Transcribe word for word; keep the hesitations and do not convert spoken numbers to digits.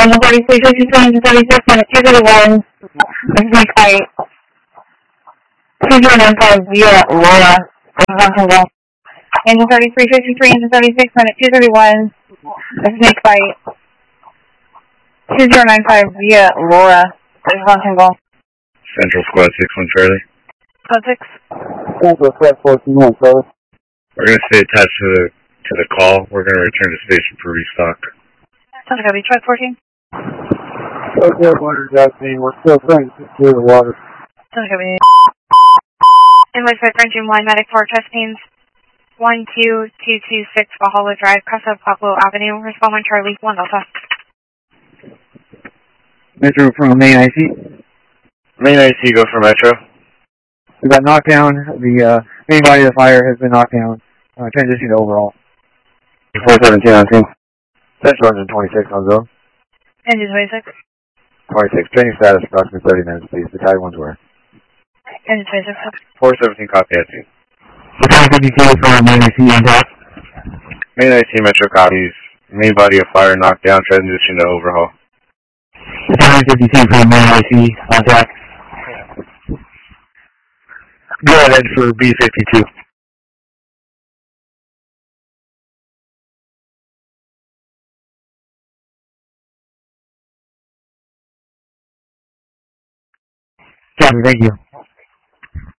Engine thirty-three fifty-three, engine thirty-six, minute two thirty-one. This is my flight. two zero nine five via Laura. Engine thirty-three fifty-three, engine thirty-six, minute two thirty-one. This is my flight. two zero nine five via Laura. This is on single. Central Squad six one Charlie. Squad six. Central Squad fourteen one Charlie. We're going to stay attached to the to the call. We're going to return to station for restock. Sounds like I'll be truck fourteen. Okay, water gasoline. We're still trying to secure the water. Sounds like I'll be. Invoice by French and Wine Medic for Chesapeake's one two two two six Valhalla Drive, Casa Pablo Avenue. Respond one Charlie, one Delta. Metro from main I C. Main I C, go for Metro. We got knocked down. The uh, main body of the fire has been knocked down. Uh, transition to overall. four seventeen on scene. Central engine twenty-six on zone. Engine twenty-six. twenty-six, training status approximately thirty minutes, please. The tag ones were. Engine twenty-six. four seventeen, copy at scene. Battalion fifty-two from main I C intact. Main I C, Metro copies. Main body of fire knocked down, transition to overhaul. Battalion fifty-two from main I C contact. Go ahead for B fifty-two. Copy, thank you.